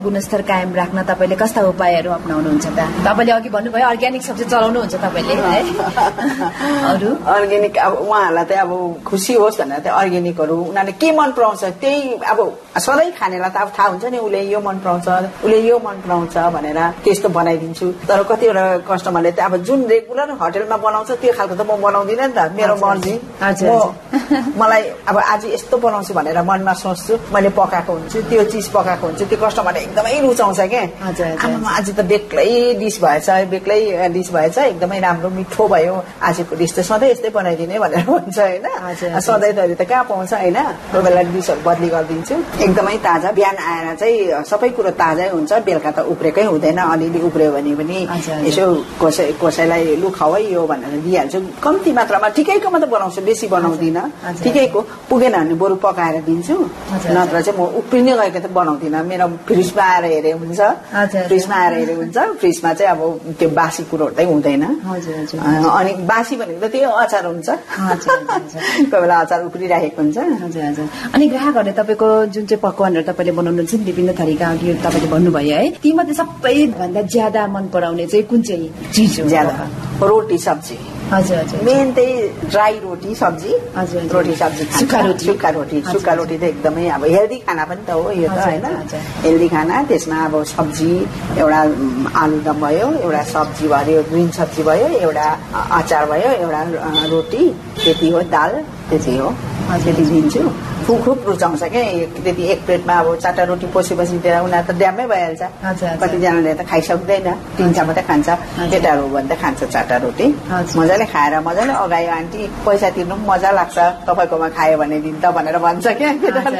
गुणस्तर कायम राख्न तपाईले कस्ता उपायहरू अपनाउनुहुन्छ त? तपाईले अघि भन्नुभयो अर्ग्यानिक सब्जी चलाउनुहुन्छ तपाईले है? अरु अर्ग्यानिक अब उहाँहरूलाई चाहिँ अब खुसी होस् भनेर चाहिँ अर्ग्यानिकहरू उनीहरूले के मन पराउँछ त्यही अब सधैँ खानेलाई त अब थाहा हुन्छ नि उसले यो मन पराउँछ उसले यो मन पराउँछ भनेर त्यस्तो बनाइदिन्छु। तर कतिवटा कस्टमरले चाहिँ अब जुन रेगुलर होटलमा बनाउँछ त्यो खालको त म बनाउँदिनँ नि त, मेरो मर्जी। मलाई अब आज यस्तो बनाउँछु भनेर मनमा सोच्छु, मैले पकाएको हुन्छु, त्यो चिज पकाएको हुन्छु, त्यो कस्टमरले एकदमै रुचाउँछ क्या। आज त बेग्लै डिस भएछ, एकदमै राम्रो मिठो भयो, आजको डिस त सधैँ यस्तै बनाइदिने भनेर भन्छ होइन। सधैँधरि त कहाँ पाउँछ होइन, कोही बेला डिसहरू बदली गरिदिन्छु। एकदमै ताजा, बिहान आएर चाहिँ सबै कुरो ताजै हुन्छ, बेलुका त उब्रेकै हुँदैन। अलिअलि उब्रियो भने पनि यसो कसैलाई लु खाऊ है यो भनेर दिइहाल्छु। कम्ती मात्रामा ठिकैको मात्रै बनाउँछु, बेसी बनाउँदिनँ, ठिकैको पुगेन भने बरु पकाएर दिन्छु। नत्र चाहिँ म उफ्रिने गएको त बनाउँदिनँ। मेरो फ्रिजमा आएर हेरे हुन्छ, फ्रिजमा चाहिँ अब त्यो बासी कुरोहरू चाहिँ हुँदैन। अनि बासी भनेको त त्यो अचार हुन्छ, कोही बेला अचार उफ्रिराखेको हुन्छ। अनि ग्राहकहरूले तपाईँको जुन चाहिँ पकवानहरू तपाईँले बनाउनुहुन्छ नि विभिन्न थरीका अघि तपाईँले भन्नुभयो है, तीमध्ये सबैभन्दा ज्यादा मन पराउने चाहिँ कुन चाहिँ चिज हो? ज्यादा रोटी सब्जी। मेन त्यही ड्राई रोटी सब्जी, रोटी सब्जी, सुक्खा रोटी त एकदमै अब हेल्दी खाना पनि त हो यो त होइन, हेल्दी खाना। त्यसमा अब सब्जी एउटा आलुदम भयो, एउटा सब्जी भयो, ग्रिन सब्जी भयो, एउटा अचार भयो, एउटा रोटी, त्यति हो, दाल त्यति हो, त्यति दिन्छु। खुब रुचाउँछ क्या। त्यति एक प्लेटमा अब 4टा रोटी पसेपछि उनीहरू त ड्यामै भइहाल्छ। कतिजनाले त खाइसक्दैन, 3टा मात्रै खान्छ, केटाहरू हो भने त खान्छ 4टा रोटी। मजाले खाएर मजाले अगायो आन्टी पैसा तिर्नु पनि मजा लाग्छ तपाईँकोमा खायो भने दिन त भनेर भन्छ क्या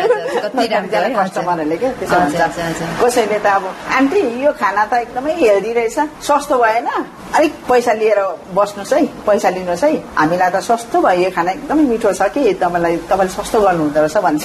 कस्टमरहरूले क्या। त्यसो भन्छ कसैले त अब आन्टी यो खाना त एकदमै हेल्दी रहेछ, सस्तो भएन, अलिक पैसा लिएर बस्नुहोस् है, पैसा लिनुहोस् है, हामीलाई त सस्तो भयो, यो खाना एकदमै मिठो छ कि तपाईँले सस्तो गर्नु हुँदो रहेछ भन्छ।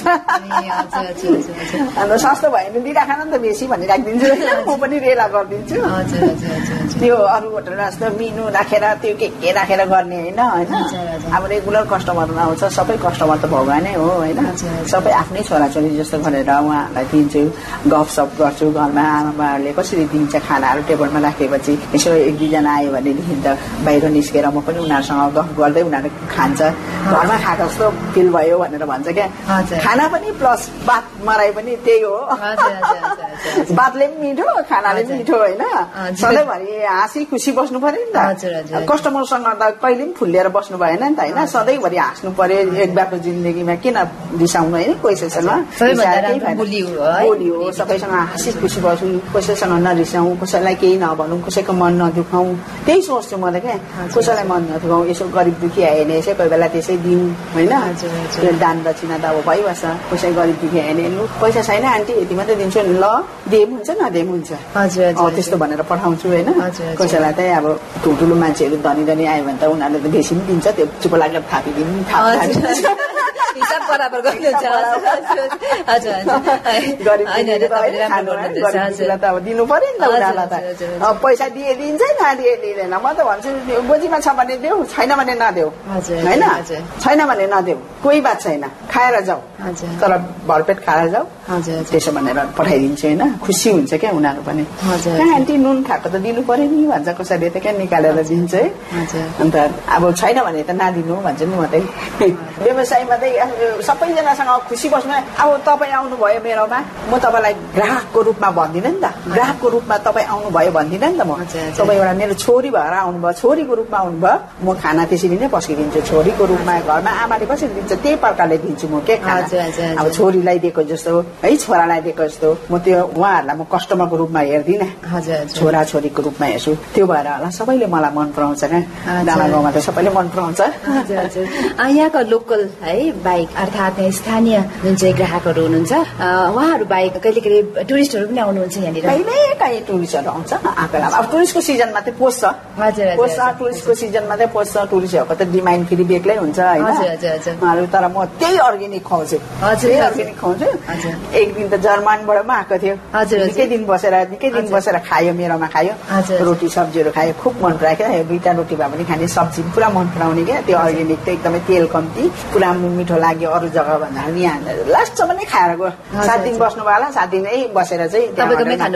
अन्त सस्तो भयो भने दिइराख न त बेसी भनिराखिदिन्छु, म पनि रेला गरिदिन्छु। त्यो अरू होटलमा जस्तो मेनु राखेर त्यो के राखेर गर्ने होइन। अब रेगुलर कस्टमर आउँछ, सबै कस्टमर त भगवानै हो होइन, सबै आफ्नै छोराछोरी जस्तो गरेर उहाँहरूलाई दिन्छु, गफसप गर्छु। घरमा आमाबाहरूले कसरी दिन्छ खानाहरू टेबलमा राखेपछि यसो 1-2जना आयो भनेदेखि त बाहिर निस्केर म पनि उनीहरूसँग गफ गर्दै उनीहरूले खान्छ, घरमा खाएको जस्तो फिल भयो भनेर भन्छ क्या। खाना पनि प्लस बात मराइ पनि त्यही हो, बातले पनि मिठो खानाले पनि मिठो होइन। सधैँभरि हाँसी खुसी बस्नु पर्यो नि त, कस्टमरसँग त कहिले पनि फुल्लिएर बस्नु भएन नि त होइन, सधैँभरि हाँस्नु पर्यो। एक बाटो जिन्दगीमा किन रिसाउनु होइन, कसैसँग बोली हो, सबैसँग हाँसी खुसी बस्नु, कसैसँग नरिसाउँ, कसैलाई केही नभनौँ, कसैको मन नदुखाउँ, त्यही सोच्छु म त क्या। कसैलाई मन नदुखाउँ, यसो गरिब दुखी आयो भने यसै कोही बेला त्यसै दिउँ होइन, दान दक्षिणा त अब भइबस्छ। कसै गरिब दुखी आयो भने पैसा छैन आन्टी यति मात्रै दिन्छु, ल दिएम हुन्छ नदिएम हुन्छ, त्यस्तो भनेर पठाउँछु होइन। कसैलाई चाहिँ अब ठुल्ठुलो मान्छेहरू धनी आयो भने त उनीहरूले त बेसी पनि दिन्छ, त्यो चुप लागेर थापिदिनु हिसाब बराबर गर्नुहुन्छ। गरिबलाई त अब दिनु पर्यो नि त, उनीहरूलाई त पैसा दिए दिन्छ नदिए दिँदैन। म त भन्छु गोजीमा छ भने देऊ, छैन भने नदेऊ होइन, छैन भने नदेऊ, कोही बात छैन, खाएर जाऊ, तर भरपेट खाएर जाऊ, त्यसो भनेर पठाइदिन्छु होइन। खुसी हुन्छ क्या उनीहरू पनि, आन्टी नुन खाएको त दिनु पर्यो नि भन्छ, कसैले त क्या निकालेर दिन्छ है। अन्त अब छैन भने त नदिनु भन्छु नि म चाहिँ। व्यवसायमा चाहिँ सबैजनासँग खुसी बस्नु। अब तपाईँ आउनुभयो मेरोमा, म तपाईँलाई ग्राहकको रूपमा भन्दिनँ नि त, ग्राहकको रूपमा तपाईँ आउनुभयो भन्दिनँ नि त। म तपाईँ एउटा मेरो छोरी भएर आउनुभयो, छोरीको रूपमा आउनुभयो, म खाना त्यसरी नै पस्किदिन्छु। छोरीको रूपमा घरमा आमाले कसरी दिन्छ त्यही प्रकारले दिन्छु म के खाना। अब छोरीलाई दिएको जस्तो है, छोरालाई दिएको जस्तो म त्यो उहाँहरूलाई म कस्टमरको रूपमा हेर्दिनँ, छोरा छोरीको रूपमा हेर्छु। त्यो भएर होला सबैले मलाई मन पराउँछ क्या, डाँडा गाउँमा त सबैले मन पराउँछ। यहाँको लोकल है बाइक अर्थात् स्थानीय जुन चाहिँ ग्राहकहरू हुनुहुन्छ उहाँहरू बाइक कहिले कहिले टुरिस्टहरू पनि आउनुहुन्छ यहाँनिर? कहिले टुरिस्टहरू आउँछ आएको। अब टुरिस्टको सिजनमा चाहिँ पोस्छ, टुरिस्टको सिजनमा चाहिँ पोस्छ। टुरिस्टहरूको त डिमान्ड फेरि बेग्लै हुन्छ होइन उहाँहरू। तर म त्यही अर्ग्यानिक खुवाउँछु, अर्ग्यानिक खुवाउँछु। एक दिन त जर्मनबाट पनि आएको थियो, निकै दिन बसेर खायो, मेरोमा खायो, रोटी सब्जीहरू खायो, खुब मन परायो क्या। 2टा रोटी भए पनि खाने, सब्जी पुरा मन पराउने क्या। त्यो अर्ग्यानिक त एकदमै तेल कम्ती, पुरा मिठो लाग्यो। लाग्यो अरू जग्गा भन्दा यहाँ लास्टसम्म नै खाएर गयो 7 दिन बस्नु होला 7 दिनै बसेर चाहिँ